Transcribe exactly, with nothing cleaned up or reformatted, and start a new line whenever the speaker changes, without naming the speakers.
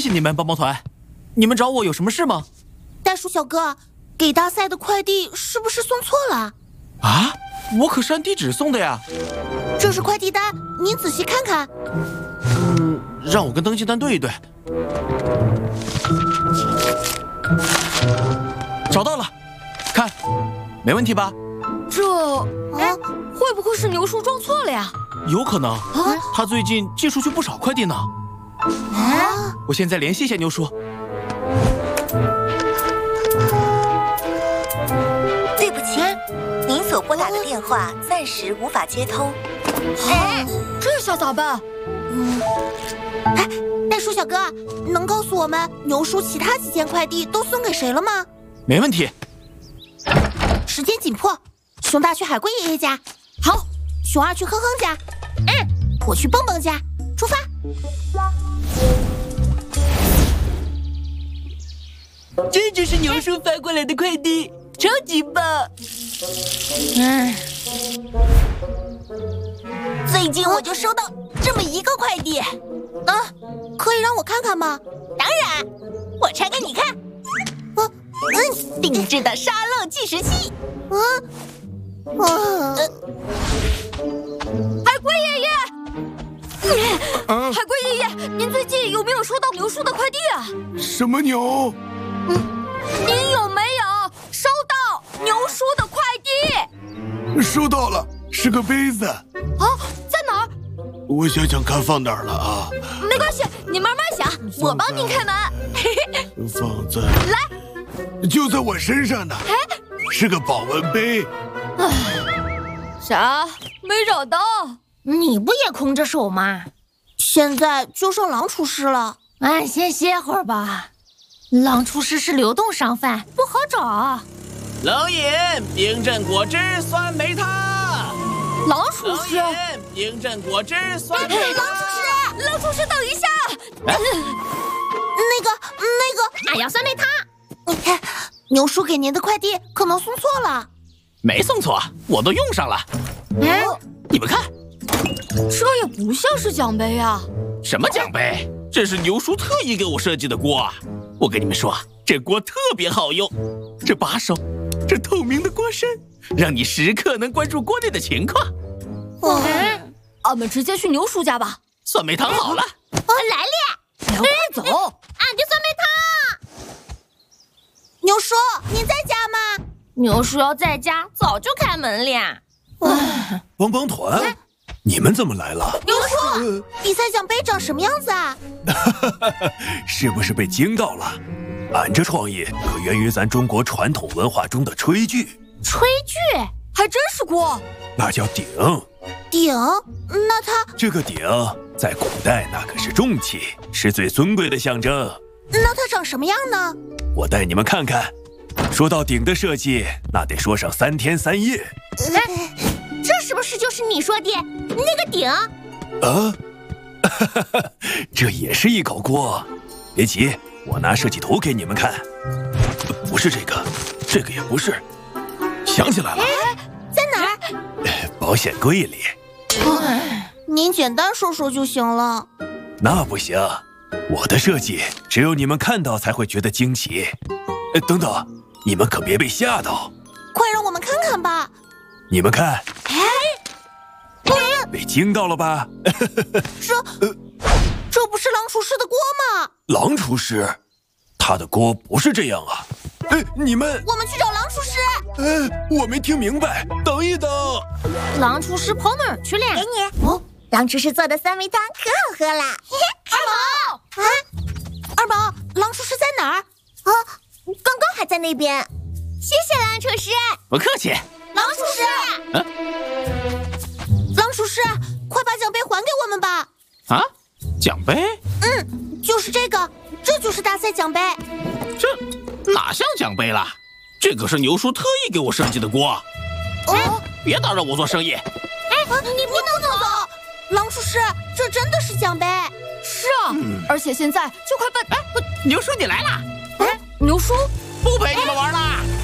谢你们，帮帮团。你们找我有什么事吗？
袋鼠小哥，给大赛的快递是不是送错了？
啊，我可是按地址送的呀。
这是快递单，您仔细看看。
嗯，让我跟登记单对一对。找到了，看，没问题吧？
这，哎，
啊，
会不会是牛叔装错了呀？
有可能，
啊
他最近寄出去不少快递呢。
啊！
我现在联系一下牛叔。
对不起，您所拨打的电话暂时无法接通。
哎，这下咋办？
嗯，哎，袋鼠小哥，能告诉我们牛叔其他几件快递都送给谁了吗？
没问题。
时间紧迫，熊大去海龟爷爷家，好，熊二去哼哼家，嗯，我去蹦蹦家，出发。
这就是牛叔发过来的快递，超级棒！
嗯，
最近我就收到这么一个快递，
啊，可以让我看看吗？
当然，我拆给你看。
我，嗯，
定制的沙漏计时器。
嗯，嗯，
海龟爷爷，
嗯，
海龟爷爷，您最近有没有收到牛叔的快递啊？
什么牛？
您有没有收到牛叔的快递？
收到了，是个杯子。
啊，在哪儿？
我想想看放哪儿了啊？
没关系，你慢慢想，我帮您开门。
放在来，就在我身上呢。是个保温杯。
啥？没找到？
你不也空着手吗？
现在就剩狼厨师了。
哎，先歇会儿吧。狼厨师是流动商贩，不好找。
冷饮冰镇果汁酸梅汤。
狼厨师，
冷饮冰镇果汁酸梅汤。
狼厨师，狼厨师，等一下。
那个，那个，
俺要酸梅汤。
你看，牛叔给您的快递可能送错了。
没送错，我都用上了。
嗯，
你们看，
这也不像是奖杯呀。
什么奖杯？这是牛叔特意给我设计的锅。我跟你们说，这锅特别好用，这把手，这透明的锅身，让你时刻能关注锅内的情况。
哦，
俺们直接去牛叔家吧。
酸梅汤好了，
我来了，
赶快走。
俺的酸梅汤。
牛叔，您在家吗？
牛叔要在家，早就开门了。
帮帮团，你们怎么来了？
牛叔，比赛奖杯长什么样子啊？
是不是被惊到了？俺这创意可源于咱中国传统文化中的炊具。
炊具
还真是锅。
那叫鼎。
鼎？那它……
这个鼎在古代那可是重器，是最尊贵的象征。
那它长什么样呢？
我带你们看看。说到鼎的设计，那得说上三天三夜。
哎，这是不是就是你说的那个鼎？
啊，这也是一口锅。别急，我拿设计图给你们看。不是这个，这个也不是。想起来了，
在哪儿？
保险柜里。
您简单说说就行了。
那不行，我的设计只有你们看到才会觉得惊奇。呃，等等，你们可别被吓到。
快让我们看看吧。
你们看，被惊到了吧？
这，这不是狼厨师的锅吗？
狼厨师，他的锅不是这样啊！哎，你们，
我们去找狼厨师。
哎，我没听明白，等一等。
狼厨师跑哪儿去了？
给你，哦，狼厨师做的酸梅汤可好喝啦！
二宝，啊，二宝，狼厨师在哪儿？
啊，刚刚还在那边。谢谢狼厨师。
不客气。
狼厨师，
啊，
狼厨师，快把奖杯还给我们吧！
啊，奖杯？
嗯，就是这个，这就是大赛奖杯。
这哪像奖杯了？这个是牛叔特意给我设计的锅。
哦，
别打扰我做生意。
哎，你不能走走！狼厨师，这真的是奖杯。
是啊，嗯、而且现在就快奔……
哎，牛叔你来啦！
哎，牛叔
不陪你们玩了。